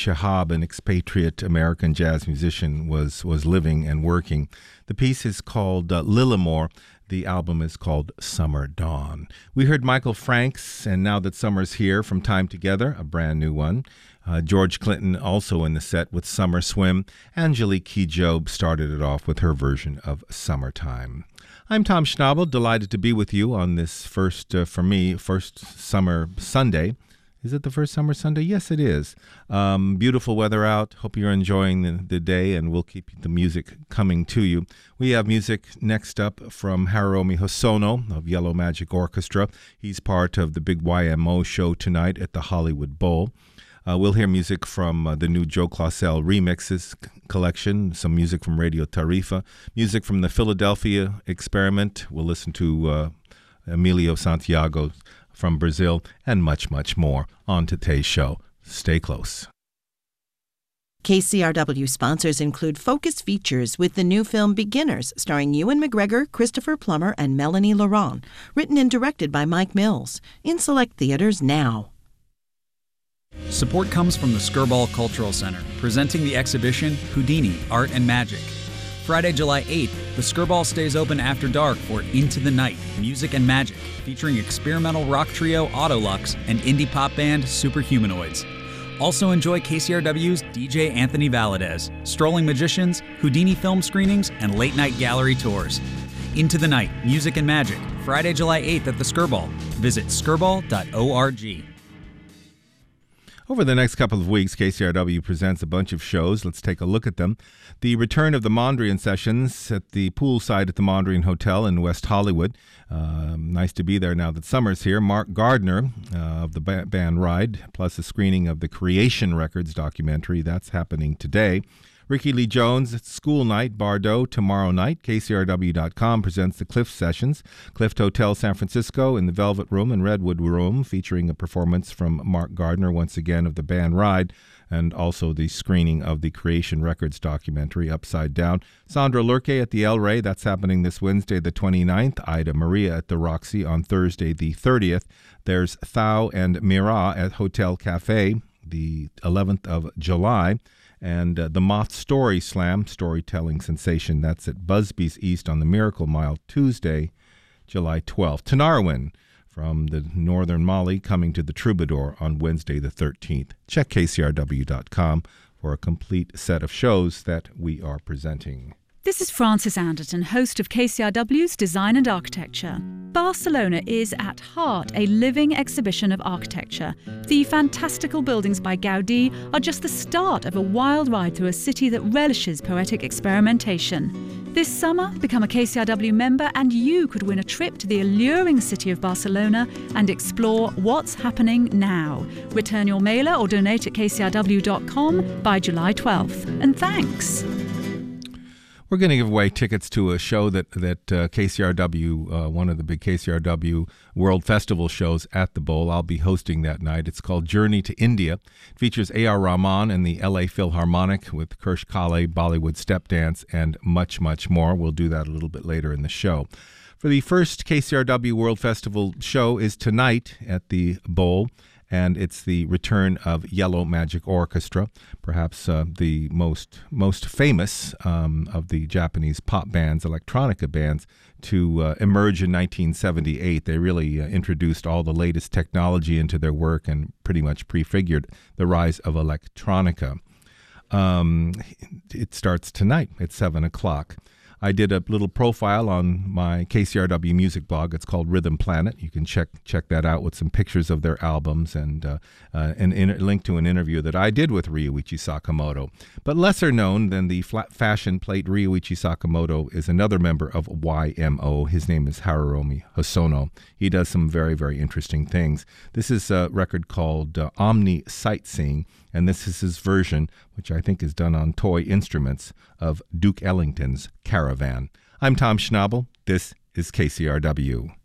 Shihab, an expatriate American jazz musician, was living and working. The piece is called Lillimore. The album is called Summer Dawn. We heard Michael Franks, and Now That Summer's Here, from Time Together, a brand new one. George Clinton also in the set with Summer Swim. Angelique Kidjo started it off with her version of Summertime. I'm Tom Schnabel, delighted to be with you on this first summer Sunday. Is it the first summer Sunday? Yes, it is. Beautiful weather out. Hope you're enjoying the day, and we'll keep the music coming to you. We have music next up from Hiromi Hosono of Yellow Magic Orchestra. He's part of the big YMO show tonight at the Hollywood Bowl. We'll hear music from the new Joe Claussell remixes collection, some music from Radio Tarifa, music from the Philadelphia Experiment. We'll listen to Emilio Santiago from Brazil, and much, much more on today's show. Stay close. KCRW sponsors include Focus Features with the new film Beginners, starring Ewan McGregor, Christopher Plummer, and Melanie Laurent, written and directed by Mike Mills, in select theaters now. Support comes from the Skirball Cultural Center, presenting the exhibition Houdini, Art and Magic. Friday, July 8th, the Skirball stays open after dark for Into the Night, Music and Magic, featuring experimental rock trio Autolux and indie pop band Superhumanoids. Also enjoy KCRW's DJ Anthony Valadez, Strolling Magicians, Houdini film screenings, and late-night gallery tours. Into the Night, Music and Magic, Friday, July 8th at the Skirball. Visit skirball.org. Over the next couple of weeks, KCRW presents a bunch of shows. Let's take a look at them. The return of the Mondrian Sessions at the poolside at the Mondrian Hotel in West Hollywood. Nice to be there now that summer's here. Mark Gardner of the band Ride, plus a screening of the Creation Records documentary. That's happening today. Ricky Lee Jones, School Night, Bardot, tomorrow night. KCRW.com presents the Clift Sessions. Clift Hotel San Francisco in the Velvet Room and Redwood Room, featuring a performance from Mark Gardner, once again, of the band Ride, and also the screening of the Creation Records documentary, Upside Down. Sandra Lurke at the El Rey, that's happening this Wednesday, the 29th. Ida Maria at the Roxy on Thursday, the 30th. There's Thao and Mira at Hotel Cafe, the 11th of July. And the Moth Story Slam, storytelling sensation, that's at Busby's East on the Miracle Mile, Tuesday, July 12th. Tanarwin from the Northern Mali coming to the Troubadour on Wednesday the 13th. Check KCRW.com for a complete set of shows that we are presenting. This is Frances Anderton, host of KCRW's Design and Architecture. Barcelona is at heart a living exhibition of architecture. The fantastical buildings by Gaudí are just the start of a wild ride through a city that relishes poetic experimentation. This summer, become a KCRW member and you could win a trip to the alluring city of Barcelona and explore what's happening now. Return your mailer or donate at kcrw.com by July 12th. And thanks. We're going to give away tickets to a show that KCRW, one of the big KCRW World Festival shows at the Bowl. I'll be hosting that night. It's called Journey to India. It features A.R. Rahman and the L.A. Philharmonic with Kirsch Kale, Bollywood Step Dance, and much, much more. We'll do that a little bit later in the show. For the first KCRW World Festival show is tonight at the Bowl. And it's the return of Yellow Magic Orchestra, perhaps the most famous of the Japanese pop bands, electronica bands, to emerge in 1978. They really introduced all the latest technology into their work and pretty much prefigured the rise of electronica. It starts tonight at 7 o'clock. I did a little profile on my KCRW music blog. It's called Rhythm Planet. You can check that out with some pictures of their albums and a link to an interview that I did with Ryuichi Sakamoto. But lesser known than the flat fashion plate Ryuichi Sakamoto is another member of YMO. His name is Hiromi Hosono. He does some very, very interesting things. This is a record called Omni Sightseeing, and this is his version, which I think is done on toy instruments, of Duke Ellington's Caravan. I'm Tom Schnabel. This is KCRW.